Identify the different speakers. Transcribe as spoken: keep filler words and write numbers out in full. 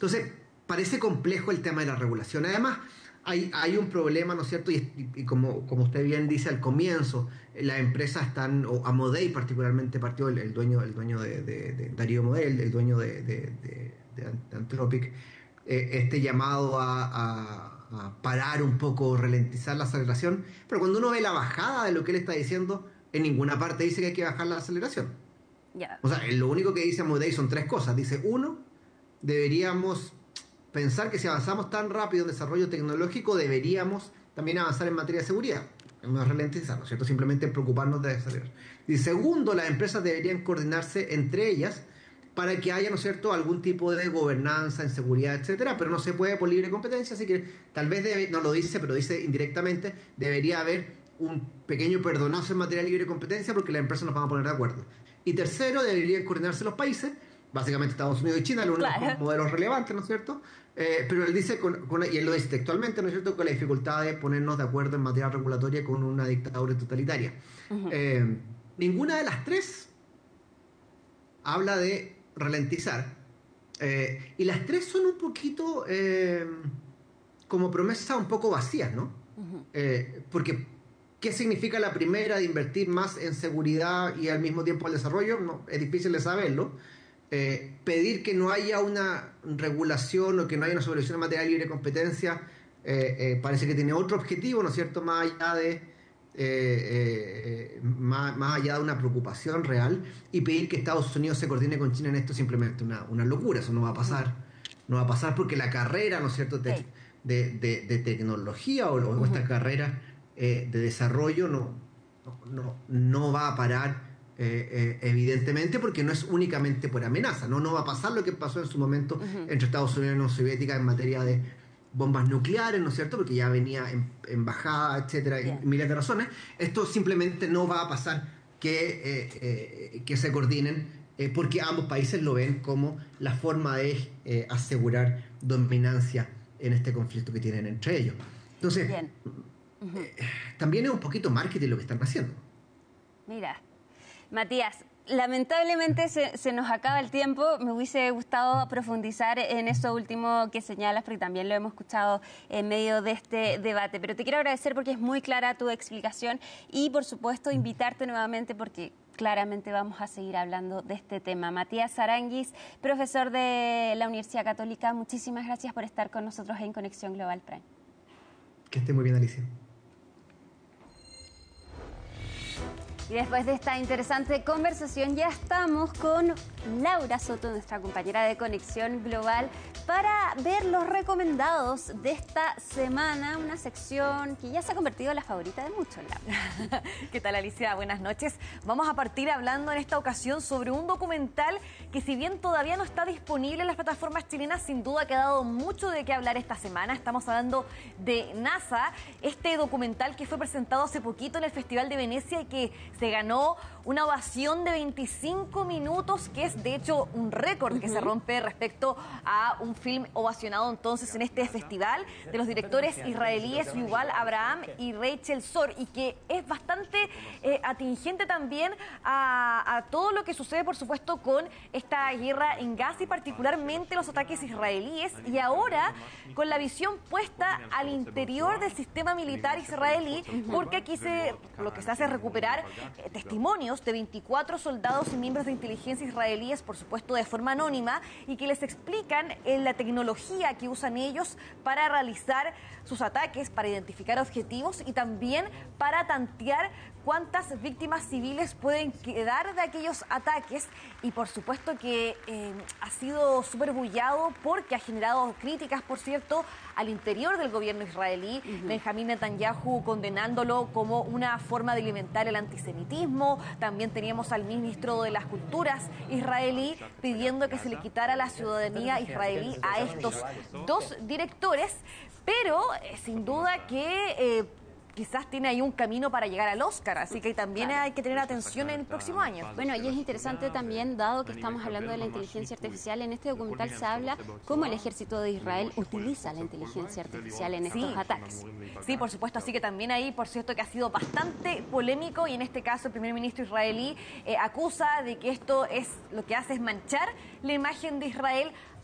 Speaker 1: Entonces, parece complejo el tema de la regulación. Además, hay, hay un problema, ¿no es cierto? Y, y, y como, como usted bien dice al comienzo, las empresas están, o Amodei particularmente partió, el, el dueño, el dueño de, de, de Darío Amodei, el, el dueño de, de, de, de Anthropic, eh, este llamado a, a, a parar un poco, ralentizar la aceleración, pero cuando uno ve la bajada de lo que él está diciendo, en ninguna parte dice que hay que bajar la aceleración.
Speaker 2: Yeah.
Speaker 1: O sea, lo único que dice Amodei son tres cosas. Dice, uno, deberíamos pensar que si avanzamos tan rápido en desarrollo tecnológico, deberíamos también avanzar en materia de seguridad. No es ralentizar, ¿no es cierto? Simplemente preocuparnos de acelerar. Y segundo, las empresas deberían coordinarse entre ellas para que haya, ¿no es cierto?, algún tipo de gobernanza en seguridad, etcétera, pero no se puede por libre competencia, así que tal vez, debe, no lo dice, pero dice indirectamente, debería haber un pequeño perdonazo en materia de libre competencia porque las empresas nos van a poner de acuerdo. Y tercero, deberían coordinarse los países, básicamente Estados Unidos y China, los únicos claro. modelos relevantes, ¿no es cierto? Eh, pero él dice, con, con, y él lo dice textualmente, ¿no es cierto?, con la dificultad de ponernos de acuerdo en materia regulatoria con una dictadura totalitaria. Uh-huh. Eh, ninguna de las tres habla de ralentizar. Eh, y las tres son un poquito eh, como promesas un poco vacías, ¿no? Uh-huh. Eh, porque, ¿qué significa la primera de invertir más en seguridad y al mismo tiempo el desarrollo? No, es difícil de saberlo. Eh, pedir que no haya una regulación o que no haya una solución en materia de libre competencia eh, eh, parece que tiene otro objetivo, ¿no es cierto?, más allá de eh, eh, más, más allá de una preocupación real, y pedir que Estados Unidos se coordine con China en esto es simplemente una, una locura. Eso no va a pasar, no va a pasar porque la carrera, ¿no es cierto?, de, sí. de, de, de tecnología o, o uh-huh. esta carrera eh, de desarrollo no, no, no, no va a parar. Eh, eh, evidentemente, porque no es únicamente por amenaza, no, no va a pasar lo que pasó en su momento uh-huh. entre Estados Unidos y la Unión Soviética en materia de bombas nucleares, ¿no es cierto?, porque ya venía en, en bajada, etcétera, yeah. y miles de razones. Esto simplemente no va a pasar que, eh, eh, que se coordinen, eh, porque ambos países lo ven como la forma de eh, asegurar dominancia en este conflicto que tienen entre ellos. Entonces, uh-huh. eh, también es un poquito marketing lo que están haciendo.
Speaker 2: Mira, Matías, lamentablemente se, se nos acaba el tiempo. Me hubiese gustado profundizar en eso último que señalas, porque también lo hemos escuchado en medio de este debate. Pero te quiero agradecer porque es muy clara tu explicación y, por supuesto, invitarte nuevamente porque claramente vamos a seguir hablando de este tema. Matías Aranguis, profesor de la Universidad Católica, muchísimas gracias por estar con nosotros en Conexión Global Prime.
Speaker 1: Que esté muy bien, Alicia.
Speaker 2: Y después de esta interesante conversación ya estamos con Laura Soto, nuestra compañera de Conexión Global, para ver los recomendados de esta semana, una sección que ya se ha convertido en la favorita de muchos, Laura.
Speaker 3: ¿Qué tal, Alicia? Buenas noches. Vamos a partir hablando en esta ocasión sobre un documental que, si bien todavía no está disponible en las plataformas chilenas, sin duda ha quedado mucho de qué hablar esta semana. Estamos hablando de NASA, este documental que fue presentado hace poquito en el Festival de Venecia y que se ganó una ovación de veinticinco minutos, que es de hecho un récord uh-huh. que se rompe respecto a un film ovacionado entonces en este festival, de los directores israelíes Yuval Abraham y Rachel Sor, y que es bastante eh, atingente también a, a todo lo que sucede, por supuesto, con esta guerra en Gaza y particularmente los ataques israelíes, y ahora con la visión puesta al interior del sistema militar israelí, porque aquí se, lo que se hace es recuperar eh, testimonios de veinticuatro soldados y miembros de inteligencia israelíes, por supuesto de forma anónima, y que les explican eh, la tecnología que usan ellos para realizar sus ataques, para identificar objetivos y también para tantear cuántas víctimas civiles pueden quedar de aquellos ataques. Y por supuesto que eh, ha sido súper bullado porque ha generado críticas, por cierto, al interior del gobierno israelí. Uh-huh. Benjamín Netanyahu condenándolo como una forma de alimentar el antisemitismo. También teníamos al ministro de las Culturas israelí pidiendo que se le quitara la ciudadanía israelí a estos dos directores, pero eh, sin duda que eh, quizás tiene ahí un camino para llegar al Oscar, así que también hay que tener atención en el próximo año.
Speaker 2: Bueno, y es interesante también, dado que estamos hablando de la inteligencia artificial, en este documental se habla cómo el ejército de Israel utiliza la inteligencia artificial en estos sí. ataques.
Speaker 3: Sí, por supuesto, así que también ahí, por cierto, que ha sido bastante polémico, y en este caso el primer ministro israelí eh, acusa de que esto es lo que hace es manchar la imagen de Israel